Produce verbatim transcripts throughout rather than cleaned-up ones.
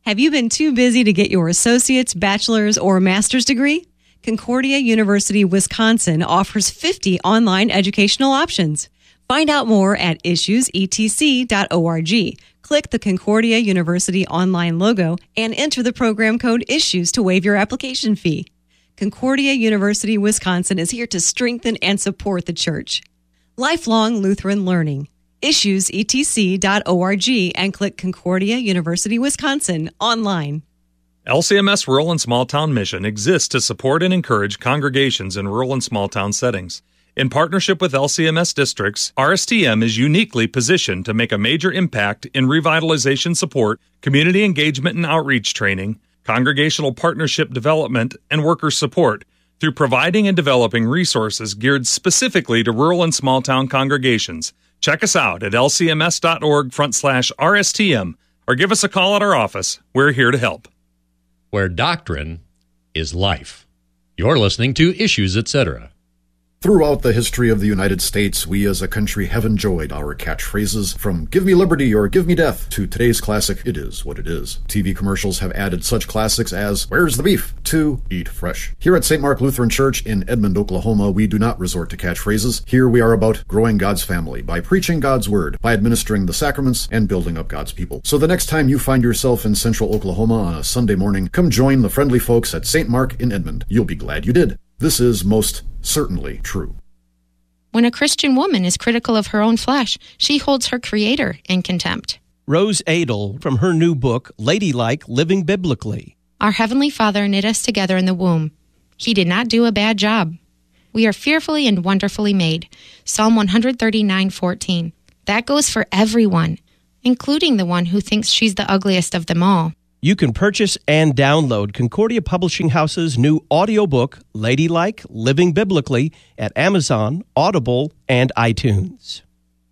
Have you been too busy to get your associate's, bachelor's, or master's degree? Concordia University Wisconsin offers fifty online educational options. Find out more at issues e t c dot org. Click the Concordia University online logo and enter the program code ISSUES to waive your application fee. Concordia University Wisconsin is here to strengthen and support the church. Lifelong Lutheran Learning. issues e t c dot org and click Concordia University Wisconsin online. L C M S Rural and Small Town Mission exists to support and encourage congregations in rural and small town settings. In partnership with L C M S districts, R S T M is uniquely positioned to make a major impact in revitalization support, community engagement and outreach training, congregational partnership development, and worker support through providing and developing resources geared specifically to rural and small town congregations. Check us out at lcms.org front slash RSTM or give us a call at our office. We're here to help. Where doctrine is life. You're listening to Issues, et cetera. Throughout the history of the United States, we as a country have enjoyed our catchphrases, from "Give me liberty" or "Give me death" to today's classic, "It is what it is." T V commercials have added such classics as "Where's the beef?" to "Eat fresh." Here at Saint Mark Lutheran Church in Edmond, Oklahoma, we do not resort to catchphrases. Here we are about growing God's family by preaching God's word, by administering the sacraments, and building up God's people. So the next time you find yourself in central Oklahoma on a Sunday morning, come join the friendly folks at Saint Mark in Edmond. You'll be glad you did. This is most certainly true. When a Christian woman is critical of her own flesh, she holds her Creator in contempt. Rose Adel from her new book, Ladylike Living Biblically. Our Heavenly Father knit us together in the womb. He did not do a bad job. We are fearfully and wonderfully made. Psalm one thirty-nine fourteen. That goes for everyone, including the one who thinks she's the ugliest of them all. You can purchase and download Concordia Publishing House's new audiobook, Ladylike Living Biblically, at Amazon, Audible, and iTunes.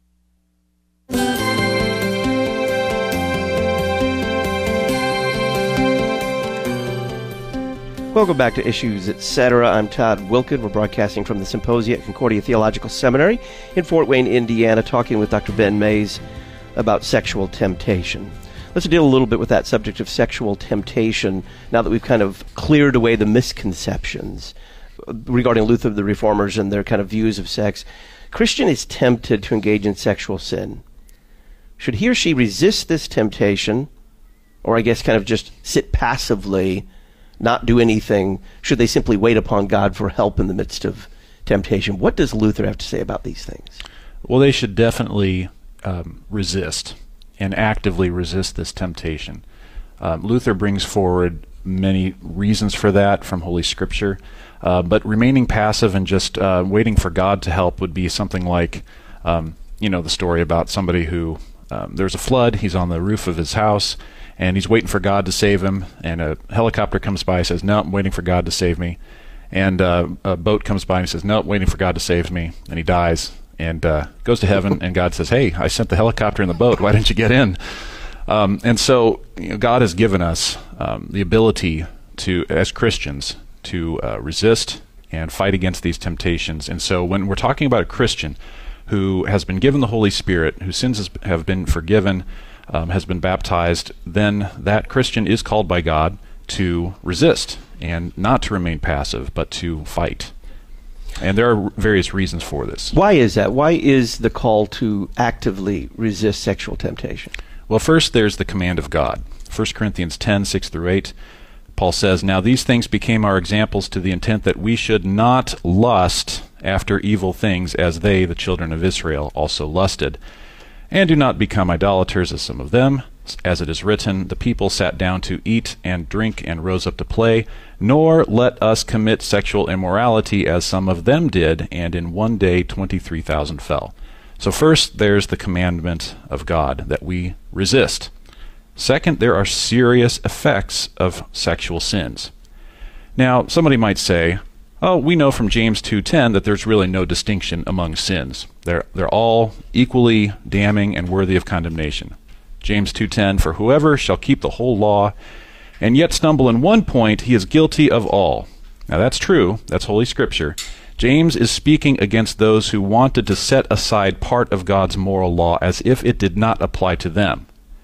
Welcome back to Issues, et cetera. I'm Todd Wilkin. We're broadcasting from the Symposia at Concordia Theological Seminary in Fort Wayne, Indiana, talking with Doctor Ben Mays about sexual temptation. Let's deal a little bit with that subject of sexual temptation now that we've kind of cleared away the misconceptions regarding Luther, the Reformers, and their kind of views of sex. Christian is tempted to engage in sexual sin. Should he or she resist this temptation, or I guess kind of just sit passively, not do anything? Should they simply wait upon God for help in the midst of temptation? What does Luther have to say about these things? Well, they should definitely um, resist. And actively resist this temptation. Um, Luther brings forward many reasons for that from Holy Scripture, uh, but remaining passive and just uh, waiting for God to help would be something like, um, you know, the story about somebody who, um, there's a flood, he's on the roof of his house, and he's waiting for God to save him, and a helicopter comes by and says, "No, I'm waiting for God to save me." And uh, a boat comes by and he says, "No, I'm waiting for God to save me," and he dies. And uh, goes to heaven, and God says, "Hey, I sent the helicopter and the boat. Why didn't you get in?" Um, and so you know, God has given us um, the ability to, as Christians, to uh, resist and fight against these temptations. And so when we're talking about a Christian who has been given the Holy Spirit, whose sins has, have been forgiven, um, has been baptized, then that Christian is called by God to resist and not to remain passive, but to fight. And there are various reasons for this. Why is that? Why is the call to actively resist sexual temptation? Well, first there's the command of God. First Corinthians ten, six through eight, Paul says, "Now these things became our examples to the intent that we should not lust after evil things as they, the children of Israel, also lusted. And do not become idolaters as some of them. As it is written, the people sat down to eat and drink and rose up to play. Nor let us commit sexual immorality as some of them did, and in one day twenty-three thousand fell." So first, there's the commandment of God that we resist. Second, there are serious effects of sexual sins. Now, somebody might say, oh, we know from James two ten that there's really no distinction among sins. They're, they're all equally damning and worthy of condemnation. James two ten, "For whoever shall keep the whole law and yet stumble in one point, he is guilty of all." Now that's true. That's Holy Scripture. James is speaking against those who wanted to set aside part of God's moral law as if it did not apply to them.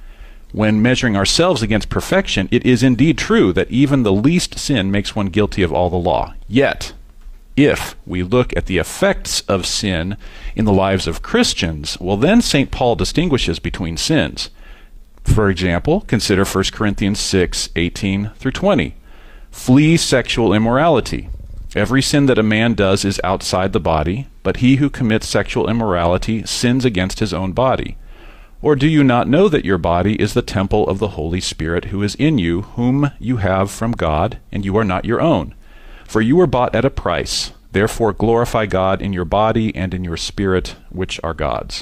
When measuring ourselves against perfection, it is indeed true that even the least sin makes one guilty of all the law. Yet, if we look at the effects of sin in the lives of Christians, well, then Saint Paul distinguishes between sins. For example, consider First Corinthians six, eighteen through twenty. Flee sexual immorality. Every sin that a man does is outside the body, but he who commits sexual immorality sins against his own body. Or do you not know that your body is the temple of the Holy Spirit who is in you, whom you have from God, and you are not your own? For you were bought at a price. Therefore glorify God in your body and in your spirit, which are God's.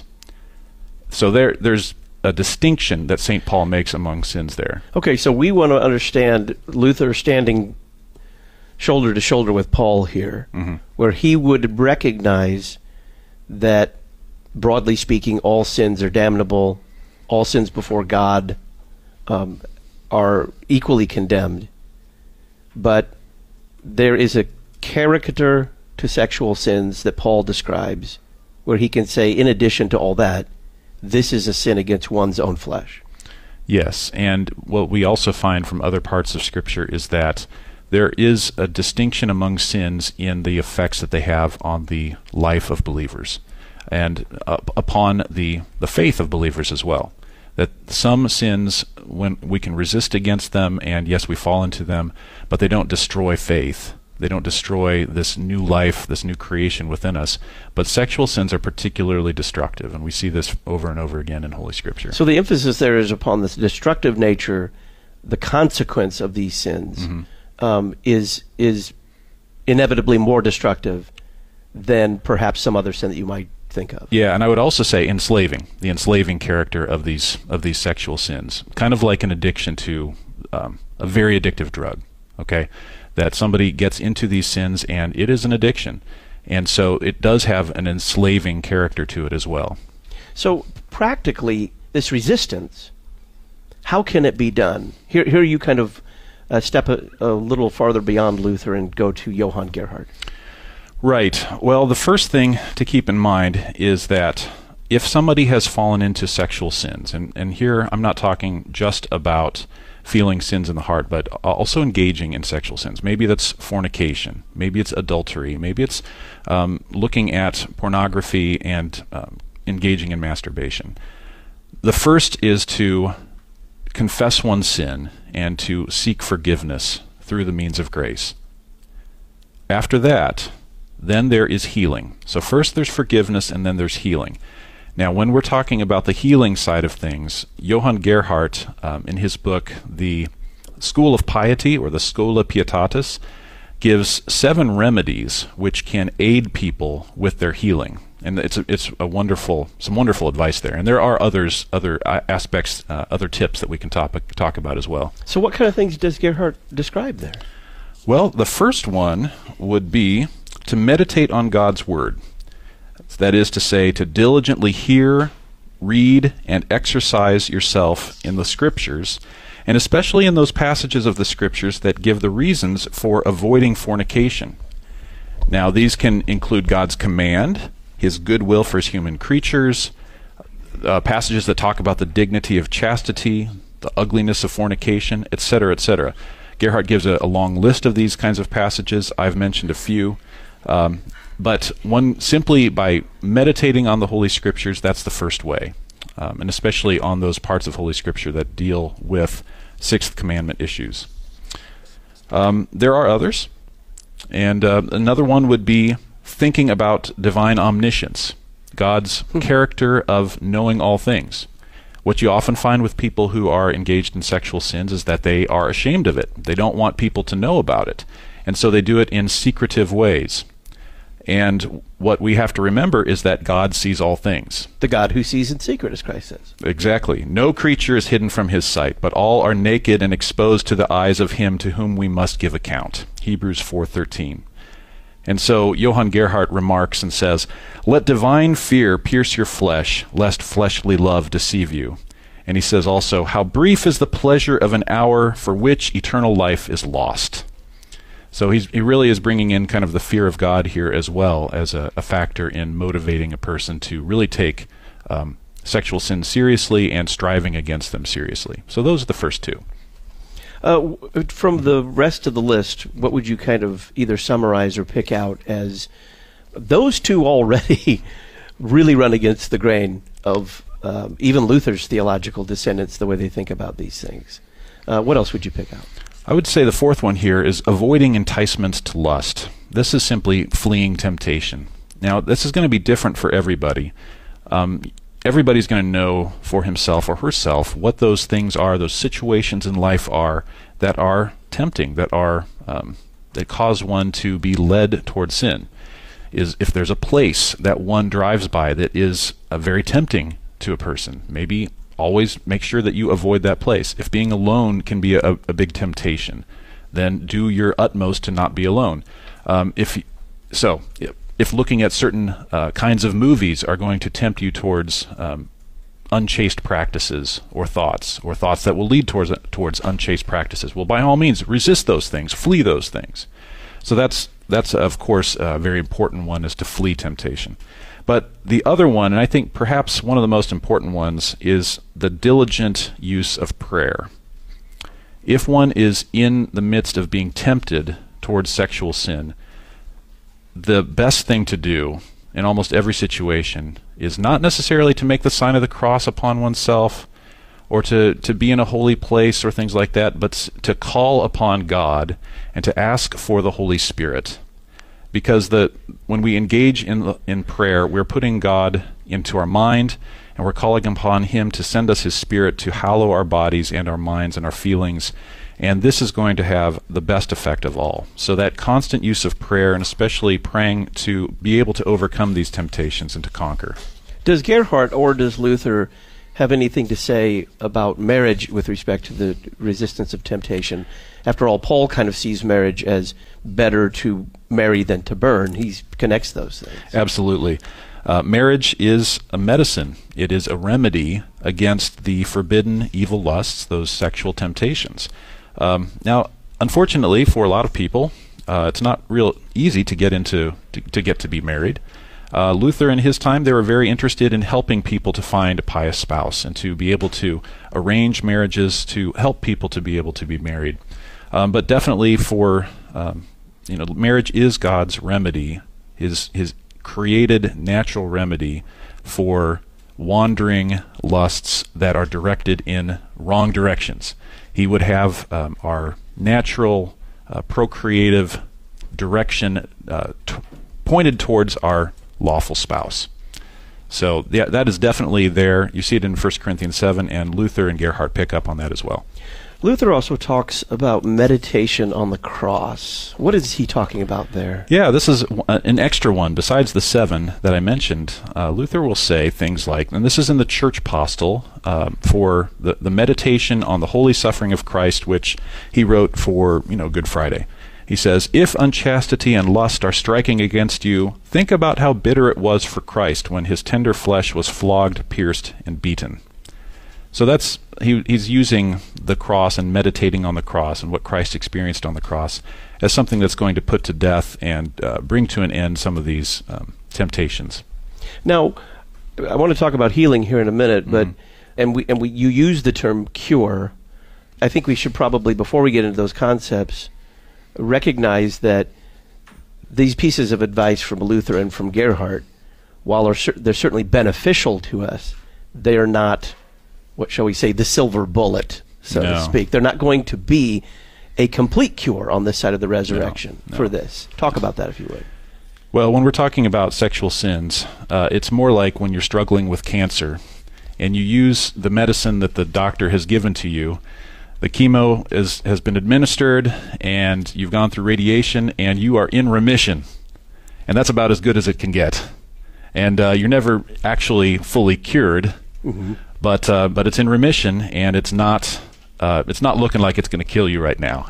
So there, there's a distinction that Saint Paul makes among sins there. Okay, so we want to understand Luther standing shoulder to shoulder with Paul here, mm-hmm. where he would recognize that, broadly speaking, all sins are damnable, all sins before God um, are equally condemned, but there is a caricature to sexual sins that Paul describes, where he can say, in addition to all that, this is a sin against one's own flesh. Yes, and what we also find from other parts of Scripture is that there is a distinction among sins in the effects that they have on the life of believers and uh, upon the, the faith of believers as well. That some sins, when we can resist against them, and yes, we fall into them, but they don't destroy faith. They don't destroy this new life, this new creation within us. But sexual sins are particularly destructive, and we see this over and over again in Holy Scripture. So the emphasis there is upon this destructive nature, the consequence of these sins, mm-hmm. um, is is inevitably more destructive than perhaps some other sin that you might think of. Yeah, and I would also say enslaving, the enslaving character of these of these sexual sins, kind of like an addiction to um, a very addictive drug, okay? That somebody gets into these sins and it is an addiction. And so it does have an enslaving character to it as well. So practically, this resistance, how can it be done? Here, here you kind of uh, step a, a little farther beyond Luther and go to Johann Gerhard. Right. Well, the first thing to keep in mind is that if somebody has fallen into sexual sins, and, and here I'm not talking just about feeling sins in the heart, but also engaging in sexual sins. Maybe that's fornication. Maybe it's adultery. Maybe it's um, looking at pornography and um, engaging in masturbation. The first is to confess one's sin and to seek forgiveness through the means of grace. After that, then there is healing. So first there's forgiveness and then there's healing. Now, when we're talking about the healing side of things, Johann Gerhard, um, in his book, The School of Piety, or the Schola Pietatis, gives seven remedies which can aid people with their healing. And it's a, it's a wonderful, some wonderful advice there. And there are others, other aspects, uh, other tips that we can talk, talk about as well. So what kind of things does Gerhard describe there? Well, the first one would be to meditate on God's Word. That is to say, to diligently hear, read, and exercise yourself in the Scriptures, and especially in those passages of the Scriptures that give the reasons for avoiding fornication. Now, these can include God's command, His goodwill for His human creatures, uh, passages that talk about the dignity of chastity, the ugliness of fornication, et cetera, et cetera. Gerhard gives a, a long list of these kinds of passages. I've mentioned a few. Um, But one simply by meditating on the Holy Scriptures, that's the first way, um, and especially on those parts of Holy Scripture that deal with Sixth Commandment issues. Um, there are others, and uh, another one would be thinking about divine omniscience, God's character of knowing all things. What you often find with people who are engaged in sexual sins is that they are ashamed of it. They don't want people to know about it, and so they do it in secretive ways. And what we have to remember is that God sees all things. The God who sees in secret, as Christ says. Exactly. No creature is hidden from His sight, but all are naked and exposed to the eyes of Him to whom we must give account. Hebrews four thirteen. And so Johann Gerhard remarks and says, "Let divine fear pierce your flesh, lest fleshly love deceive you." And he says also, "How brief is the pleasure of an hour for which eternal life is lost." So he's, he really is bringing in kind of the fear of God here as well as a, a factor in motivating a person to really take um, sexual sins seriously and striving against them seriously. So those are the first two. Uh, from the rest of the list, what would you kind of either summarize or pick out as those two already really run against the grain of um, even Luther's theological descendants, the way they think about these things? Uh, what else would you pick out? I would say the fourth one here is avoiding enticements to lust. This is simply fleeing temptation. Now, this is going to be different for everybody. Um, everybody's going to know for himself or herself what those things are, those situations in life are that are tempting, that are um, that cause one to be led toward sin. Is if there's a place that one drives by that is uh, very tempting to a person, maybe always make sure that you avoid that place. If being alone can be a, a big temptation, then do your utmost to not be alone. Um, if so, if looking at certain uh, kinds of movies are going to tempt you towards um, unchaste practices or thoughts, or thoughts that will lead towards towards unchaste practices, well, by all means, resist those things, flee those things. So that's that's of course a very important one, is to flee temptation. But the other one, and I think perhaps one of the most important ones, is the diligent use of prayer. If one is in the midst of being tempted towards sexual sin, the best thing to do in almost every situation is not necessarily to make the sign of the cross upon oneself or to, to be in a holy place or things like that, but to call upon God and to ask for the Holy Spirit. Because the when we engage in in prayer, we're putting God into our mind, and we're calling upon Him to send us His Spirit to hallow our bodies and our minds and our feelings. And this is going to have the best effect of all. So that constant use of prayer, and especially praying to be able to overcome these temptations and to conquer. Does Gerhard or does Luther have anything to say about marriage with respect to the resistance of temptation? After all, Paul kind of sees marriage as better to marry than to burn. He connects those things. Absolutely. Uh, marriage is a medicine. It is a remedy against the forbidden evil lusts, those sexual temptations. Um, now, unfortunately, for a lot of people, uh, it's not real easy to get into to, to get to be married. Uh, Luther, in his time, they were very interested in helping people to find a pious spouse and to be able to arrange marriages to help people to be able to be married. Um, but definitely, for um, you know, marriage is God's remedy, His His created natural remedy for wandering lusts that are directed in wrong directions. He would have um, our natural uh, procreative direction uh, t- pointed towards our lawful spouse. So yeah, that is definitely there. You see it in First Corinthians seven, and Luther and Gerhard pick up on that as well. Luther also talks about meditation on the cross. What is he talking about there? Yeah, this is an extra one. Besides the seven that I mentioned, uh, Luther will say things like, and this is in the Church Postil, uh, for the, the meditation on the holy suffering of Christ, which he wrote for, you know, Good Friday. He says, "If unchastity and lust are striking against you, think about how bitter it was for Christ when his tender flesh was flogged, pierced, and beaten." So that's he, he's using the cross and meditating on the cross and what Christ experienced on the cross as something that's going to put to death and uh, bring to an end some of these um, temptations. Now, I want to talk about healing here in a minute, but Mm-hmm. and we and we you use the term cure. I think we should probably, before we get into those concepts, recognize that these pieces of advice from Luther and from Gerhard, while are cer- they're certainly beneficial to us, they are not, what shall we say, the silver bullet, so No. to speak. They're not going to be a complete cure on this side of the resurrection No, no. for this. Talk about that, if you would. Well, when we're talking about sexual sins, uh, it's more like when you're struggling with cancer and you use the medicine that the doctor has given to you. The chemo is, has been administered, and you've gone through radiation, and you are in remission. And that's about as good as it can get. And uh, you're never actually fully cured, Mm-hmm. but uh, but it's in remission, and it's not uh, it's not looking like it's going to kill you right now.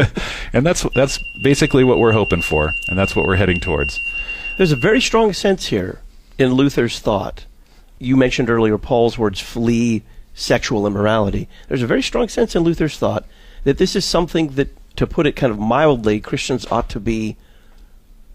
And that's that's basically what we're hoping for, and that's what we're heading towards. There's a very strong sense here in Luther's thought. You mentioned earlier Paul's words, flee sexual immorality. There's a very strong sense in Luther's thought that this is something that, to put it kind of mildly, Christians ought to be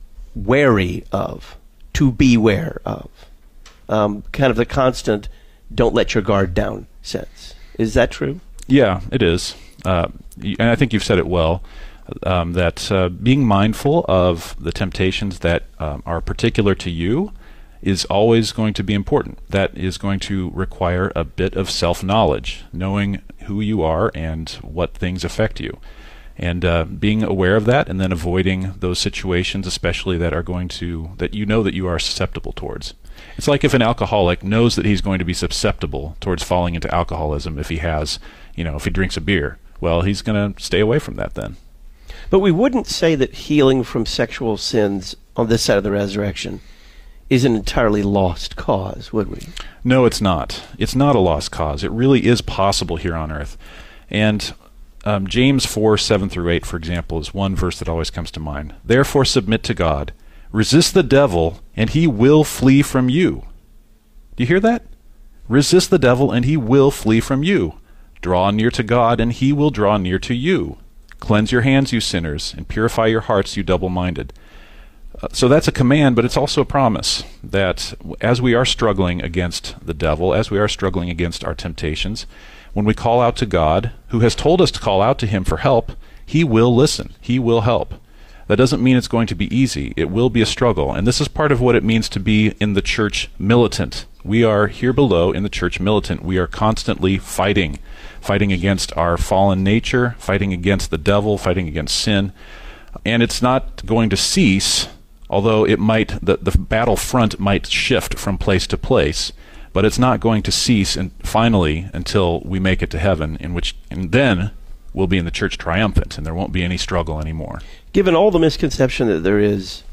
wary of, to beware of. Um, kind of the constant don't let your guard down sense. Is that true? Yeah, it is. Uh, and I think you've said it well, um, that uh, being mindful of the temptations that um, are particular to you is always going to be important. That is going to require a bit of self-knowledge, knowing who you are and what things affect you. And uh, being aware of that and then avoiding those situations, especially that are going to, that you know that you are susceptible towards. It's like if an alcoholic knows that he's going to be susceptible towards falling into alcoholism if he has, you know, if he drinks a beer. Well, he's going to stay away from that then. But we wouldn't say that healing from sexual sins on this side of the resurrection is an entirely lost cause, would we? No, it's not. It's not a lost cause. It really is possible here on earth. And um, James four, seven through eight, for example, is one verse that always comes to mind. Therefore submit to God. Resist the devil, and he will flee from you. Do you hear that? Resist the devil, and he will flee from you. Draw near to God, and he will draw near to you. Cleanse your hands, you sinners, and purify your hearts, you double-minded. Uh, so that's a command, but it's also a promise that as we are struggling against the devil, as we are struggling against our temptations, when we call out to God, who has told us to call out to him for help, he will listen. He will help. That doesn't mean it's going to be easy. It will be a struggle. And this is part of what it means to be in the church militant. We are here below in the church militant. We are constantly fighting, fighting against our fallen nature, fighting against the devil, fighting against sin. And it's not going to cease, although it might, the, the battle front might shift from place to place, but it's not going to cease and finally until we make it to heaven, in which, and then we'll be in the church triumphant, and there won't be any struggle anymore. Given all the misconception that there is,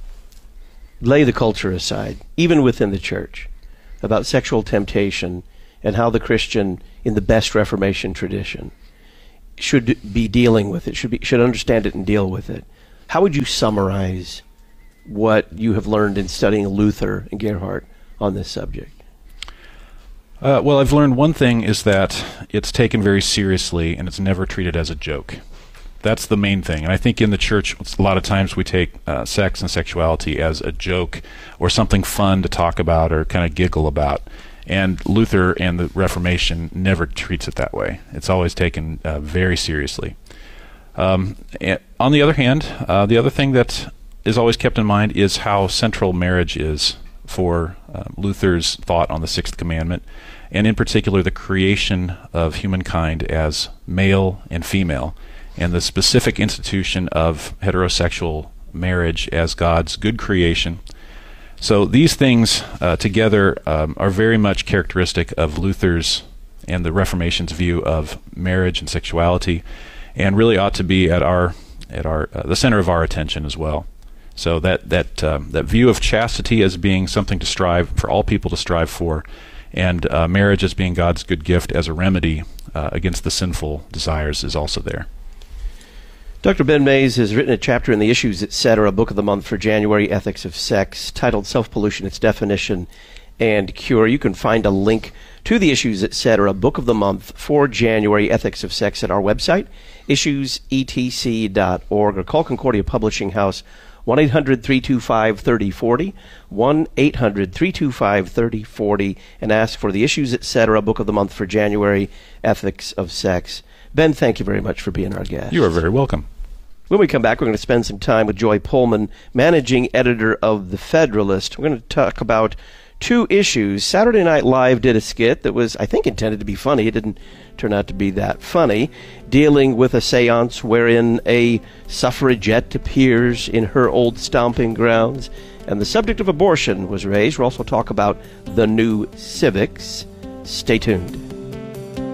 lay the culture aside, even within the church, about sexual temptation and how the Christian, in the best Reformation tradition, should be dealing with it, should be should understand it and deal with it. How would you summarize what you have learned in studying Luther and Gerhard on this subject? Uh, well, I've learned one thing is that it's taken very seriously and it's never treated as a joke. That's the main thing. And I think in the church, a lot of times we take uh, sex and sexuality as a joke or something fun to talk about or kind of giggle about. And Luther and the Reformation never treats it that way. It's always taken uh, very seriously. Um, on the other hand, uh, the other thing that is always kept in mind is how central marriage is for uh, Luther's thought on the Sixth Commandment, and in particular the creation of humankind as male and female, and the specific institution of heterosexual marriage as God's good creation. So these things uh, together um, are very much characteristic of Luther's and the Reformation's view of marriage and sexuality, and really ought to be at our at our uh, the center of our attention as well. So that that um, that view of chastity as being something to strive for all people to strive for, and uh, marriage as being God's good gift as a remedy uh, against the sinful desires is also there. Doctor Ben Mays has written a chapter in the Issues, et cetera, book of the month for January, Ethics of Sex, titled Self-Pollution, Its Definition and Cure. You can find a link to the Issues, et cetera, book of the month for January, Ethics of Sex at our website, issues e t c dot org, or call Concordia Publishing House, one eight hundred, three two five, three oh four oh, one eight hundred, three two five, three oh four oh, and ask for the Issues, et cetera, book of the month for January, Ethics of Sex. Ben, thank you very much for being our guest. You are very welcome. When we come back, we're going to spend some time with Joy Pullman, managing editor of The Federalist. We're going to talk about two issues. Saturday Night Live did a skit that was, I think, intended to be funny. It didn't turn out to be that funny, dealing with a seance wherein a suffragette appears in her old stomping grounds, and the subject of abortion was raised. We'll also talk about the new civics. Stay tuned.